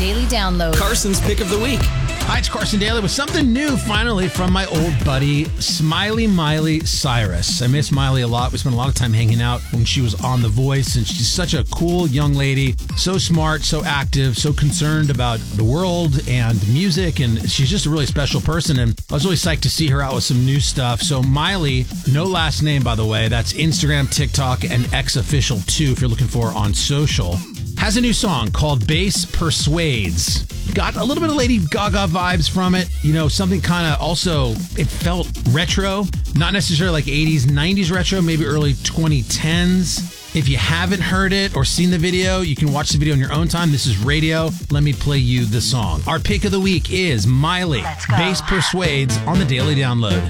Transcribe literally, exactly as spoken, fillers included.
Daily Download. Carson's Pick of the Week. Hi, it's Carson Daly with something new finally from my old buddy, Smiley Miley Cyrus. I miss Miley a lot. We spent a lot of time hanging out when she was on The Voice, and she's such a cool young lady, so smart, so active, so concerned about the world and music, and she's just a really special person, and I was really psyched to see her out with some new stuff. So Miley, no last name, by the way, that's Instagram, TikTok, and X Official too, if you're looking for her on social, has a new song called Bass Persuades. Got a little bit of Lady Gaga vibes from it. You know, something kind of also, it felt retro. Not necessarily like eighties, nineties retro, maybe early twenty tens. If you haven't heard it or seen the video, you can watch the video on your own time. This is radio. Let me play you the song. Our pick of the week is Miley, Bass Persuades on the Daily Download.